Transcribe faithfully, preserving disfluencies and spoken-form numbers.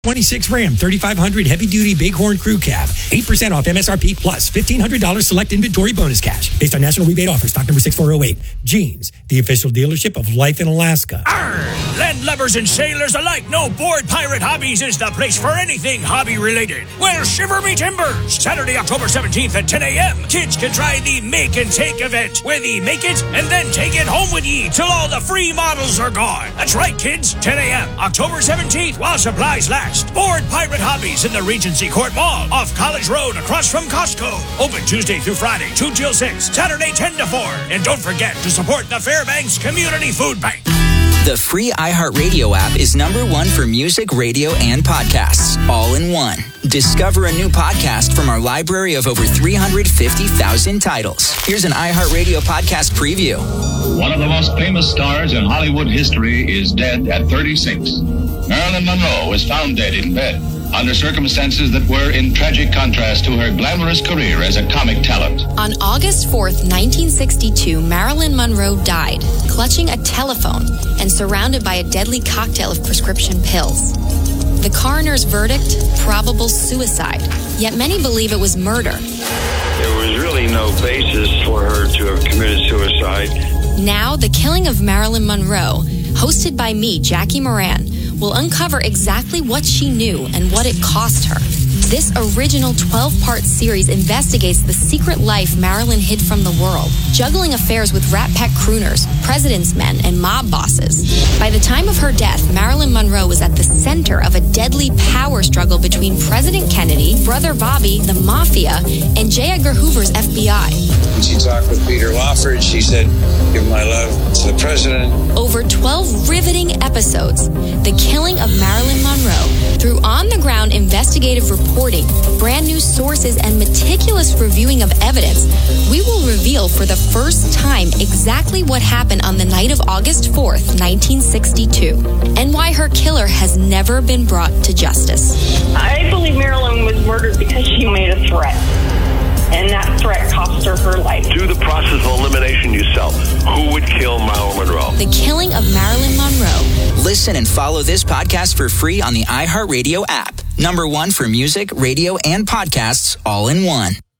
twenty-six Ram thirty-five hundred Heavy Duty Bighorn Crew Cab. eight percent off M S R P plus fifteen hundred dollars select inventory bonus cash. Based on national rebate offer. Stock number six four zero eight. Jeans, the official dealership of life in Alaska. Arr! Land lubbers and sailors alike know Board Pirate Hobbies is the place for anything hobby-related. Well, shiver me timbers! Saturday, October seventeenth at ten a.m. Kids can try the Make and Take event, where they make it and then take it home with ye till all the free models are gone. That's right, kids. ten a.m. October seventeenth while supplies last. Board Pirate Hobbies in the Regency Court Mall off College Road across from Costco. Open Tuesday through Friday, two till six, Saturday ten to four. And don't forget to support the Fairbanks Community Food Bank. The free iHeartRadio app is number one for music, radio, and podcasts, all in one. Discover a new podcast from our library of over three hundred fifty thousand titles. Here's an iHeartRadio podcast preview. One of the most famous stars in Hollywood history is dead at thirty-six. Marilyn Monroe was found dead in bed under circumstances that were in tragic contrast to her glamorous career as a comic talent. On August fourth, nineteen sixty-two, Marilyn Monroe died, clutching a telephone and surrounded by a deadly cocktail of prescription pills. The coroner's verdict, probable suicide, yet many believe it was murder. There was really no basis for her to have committed suicide. Now, The Killing of Marilyn Monroe, hosted by me, Jackie Moran, will uncover exactly what she knew and what it cost her. This original twelve-part series investigates the secret life Marilyn hid from the world, juggling affairs with Rat Pack crooners, president's men, and mob bosses. By the time of her death, Marilyn Monroe was at the center of a deadly power struggle between President Kennedy, Brother Bobby, the Mafia, and J. Edgar Hoover's F B I. When she talked with Peter Lawford, she said, "Give my love to the president." Over twelve riveting episodes, The Killing of Marilyn Monroe, through on-the-ground investigative reporting, brand new sources, and meticulous reviewing of evidence, we will reveal for the first time exactly what happened on the night of August fourth, nineteen sixty-two, and why her killer has never been brought to justice. I believe Marilyn was murdered because she made a threat. And that threat cost her her life. Do the process of elimination yourself. Who would kill Marilyn Monroe? The Killing of Marilyn Monroe. Listen and follow this podcast for free on the iHeartRadio app. Number one for music, radio, and podcasts, all in one.